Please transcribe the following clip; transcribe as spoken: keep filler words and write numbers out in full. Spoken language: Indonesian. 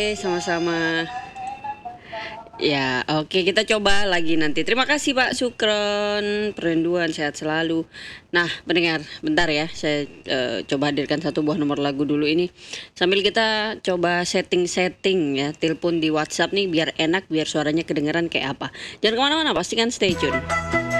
Oke, sama-sama. Ya, oke kita coba lagi nanti. Terima kasih Pak Sukron, Perinduan sehat selalu. Nah, pendengar, bentar ya, saya uh, coba hadirkan satu buah nomor lagu dulu ini. Sambil kita coba setting-setting ya, telepon di WhatsApp nih biar enak, biar suaranya kedengeran kayak apa. Jangan kemana-mana, pastikan stay tune.